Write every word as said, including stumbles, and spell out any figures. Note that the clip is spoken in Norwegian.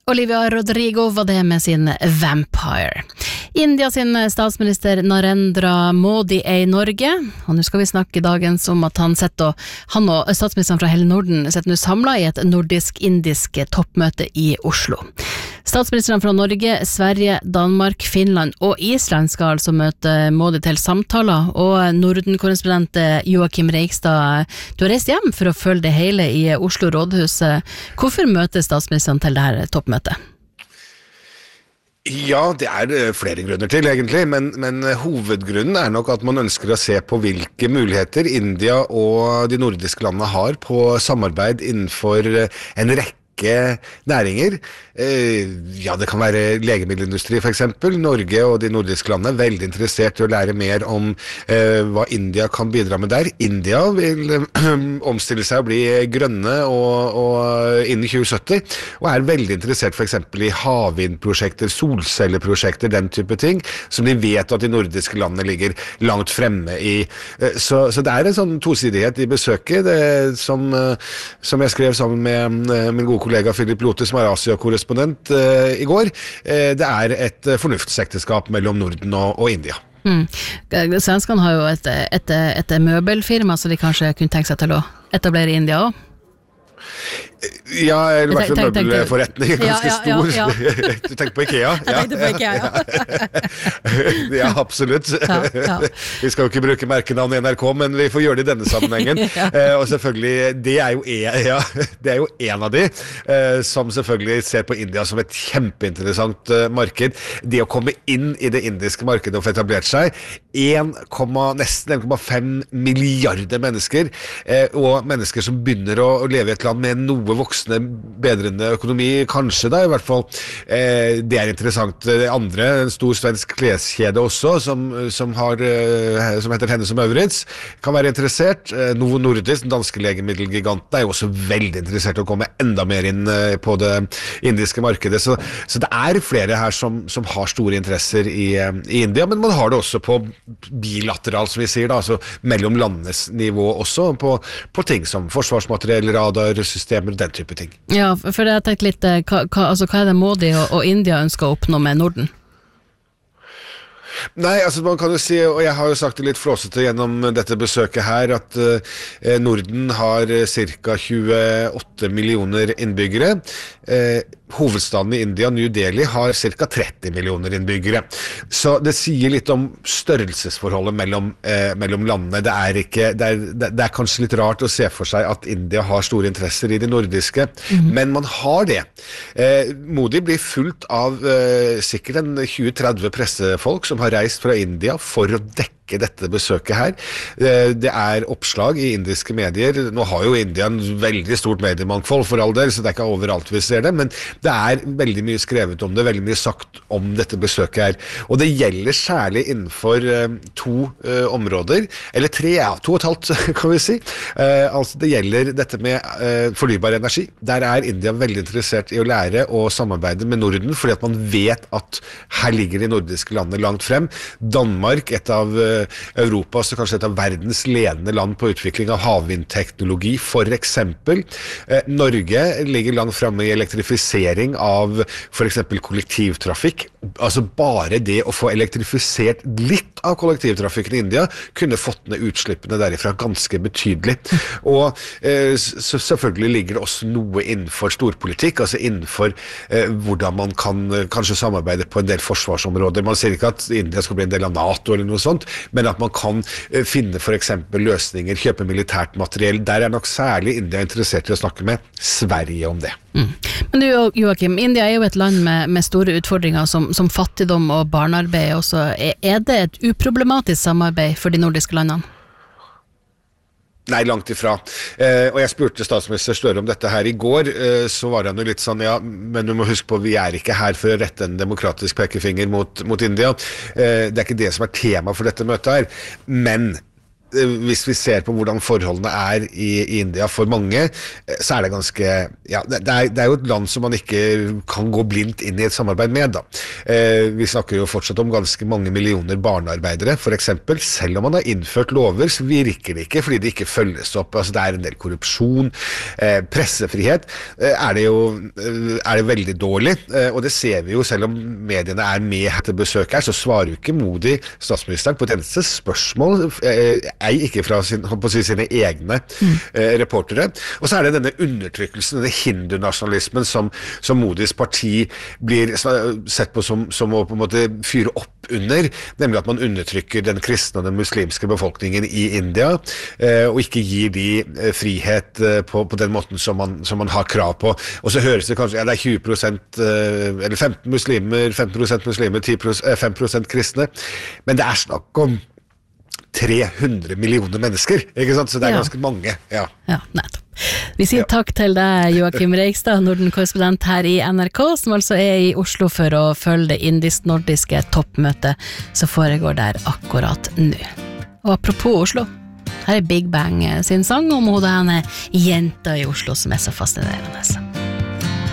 Olivia Rodrigo var det med sin Vampire. India sin statsminister Narendra Modi er i Norge, og nå skal vi snakke dagens om at han setter, han og statsministeren fra hele Norden setter nå samlet i et nordisk-indisk toppmøte i Oslo. Statsministeren fra Norge, Sverige, Danmark, Finland og Island skal altså møte Modi til samtaler, og Norden-korrespondent Joakim Reigstad, du har reist hjem for å følge det hele i Oslo rådhus. Hvorfor møter statsministeren til dette toppmøtet? Ja, det er flere grunner til egentlig, men, men hovedgrunnen er nok at man ønsker å se på hvilke muligheter India og de nordiske landene har på samarbeid innenfor en rekke næringer. Ja, det kan være legemiddelindustri for eksempel. Norge og de nordiske landene er veldig interessert i å lære mer om eh, hva India kan bidra med der. India vil eh, omstille seg og bli grønne og, og innen tjue sytti, og er veldig interessert for eksempel i havvindprosjekter, solcelleprosjekter, den type ting, som de vet at de nordiske landene ligger langt fremme i. Eh, så, så det er en sånn tosidighet i besøket, det, som, eh, som jeg skrev sammen med eh, min gode kollega Philip Lote, som er Asia-korrespondent uh, i går. Uh, det er et uh, fornuftsekteskap mellom Norden og, og India. Mm. Svenskene har jo et, et, et møbelfirma, så de kanskje kunne tenke seg til å etablere i India også? Ja, eller i hvert fall møbelforretning, ganske ja, ja, ja, ja. stor. Du tenker på IKEA? Jeg tenkte på IKEA, ja. Ja, absolutt. Ja, ja. Vi skal jo ikke bruke merkenavn i N R K, men vi får gjøre det i denne sammenhengen. ja. eh, og selvfølgelig, det er jo en, ja, det er jo en av de eh, som selvfølgelig ser på India som et kjempeinteressant eh, marked. Det å komme inn i det indiske markedet og få etablert seg, en, nesten en komma fem milliarder mennesker, eh, og mennesker som begynner å, å leve i et land med noe voksne, bedrende økonomi, kanskje da, i hvert fall. Eh, det er interessant. Det andre, en stor svensk kleskjede også, som, som, har, eh, som heter Hennes og Mauritz, kan være interessert. Eh, Novo Nordisk, den danske legemiddelgiganten, er jo også veldig interessert i å komme enda mer inn eh, på det indiske markedet. Så, så det er flere her som, som har store interesser i, eh, i India, men man har det også på bilateral, som vi sier da, altså mellom landenes nivå også, på, på ting som forsvarsmateriell, radar, systemer, den type ting. Ja, for jeg tenkte litt, hva, hva, altså, hva er det Modi og, og India ønsker å oppnå med Norden? Nei, altså man kan jo si, og jeg har jo sagt det litt flåsete gjennom dette besøket her, at eh, Norden har ca. tjueåtte millioner innbyggere. Eh, hovedstaden i India, New Delhi, har ca. tretti millioner innbyggere. Så det sier litt om størrelsesforholdet mellom, eh, mellom landene. Det er, ikke, det, er, det er kanskje litt rart å se for seg at India har store interesser i det nordiske, mm-hmm. men man har det. Eh, Modi blir fulgt av eh, sikkert en tjue til tretti pressefolk som har reist fra India for å dekke dette besøket her. Det er oppslag i indiske medier. Nå har jo India en veldig stort mediemangfold for all del, så det er ikke overalt vi ser det, men det er veldig mye skrevet om det, veldig mye sagt om dette besøket her. Og det gjelder særlig innenfor uh, to uh, områder, eller tre, ja, to og et halvt, kan vi si. Uh, altså det gjelder dette med uh, fornybar energi. Der er India veldig interessert i å lære og samarbeide med Norden, fordi at man vet at her ligger de nordiske landene langt frem. Danmark, et av uh, Europas og kanskje et av verdens ledende land på utvikling av havvindteknologi, for eksempel. Eh, Norge ligger langt fremme i elektrifisering av for eksempel kollektivtrafikk. Altså bare det å få elektrifisert litt av kollektivtrafikken i India kunne fått ned utslippene derifra ganske betydelig. Og eh, så selvfølgelig ligger det også noe innenfor storpolitikk, altså innenfor eh, hvordan man kan eh, kanskje samarbeide på en del forsvarsområder. Man sier ikke at India skal bli en del av NATO eller noe sånt, men at man kan uh, finne for eksempel løsninger, kjøpe militært materiell. Der er nok særlig India interessert i å snakke med Sverige om det. Mm. Men du Joakim, India er jo et land med, med store utfordringer som, som fattigdom og barnearbeid også. Er, er det et uproblematisk samarbeid for de nordiske landene? Nei, langt ifra. Eh, og jeg spurte statsminister Støre om dette her i går, eh, så var han jo litt sånn, ja, men du må huske på, vi er ikke her for å rette en demokratisk pekefinger mot, mot India. Eh, det er ikke det som er tema for dette møtet her. Men hvis vi ser på hvordan forholdene er i, i India for mange, så er det ganske, ja, det er, det er jo et land som man ikke kan gå blindt inn i et samarbeid med da. Eh, vi snakker jo fortsatt om ganske mange millioner barnearbeidere, for eksempel. Selv om man har innført lover, så virker det ikke, fordi det ikke følges opp. Altså det er en del korrupsjon, eh, pressefrihet, eh, er det jo er det veldig dårlig, eh, og det ser vi jo, selv om mediene er med til besøk her, så svarer jo ikke Modi, statsministeren, på et eneste spørsmål, eh, ei ikke fra sin, på å si, sine egne mm. eh, reportere. Og så er det denne undertrykkelsen, denne hindunasjonalismen som, som Modis parti blir sett på som, som å på en måte fyre opp under, nemlig at man undertrykker den kristne og den muslimske befolkningen i India, eh, og ikke gir de eh, frihet eh, på, på den måten som man, som man har krav på. Og så høres det kanskje, ja, det er tjue prosent eh, eller femten muslimer, femten prosent muslimer, ti prosent, eh, fem prosent kristne, men det er snakk om tre hundre millioner mennesker, ikke sant? Så det er ja. ganske mange. Ja, ja nettopp. Vi sier ja. takk til deg, Joakim Reigstad, Norden-korrespondent her i N R K, som altså er i Oslo for å følge det indisk-nordiske toppmøtet som foregår der akkurat nå. Og apropos Oslo, her er Big Bang sin sang om hodet henne jenta i Oslo som er så fascinerende.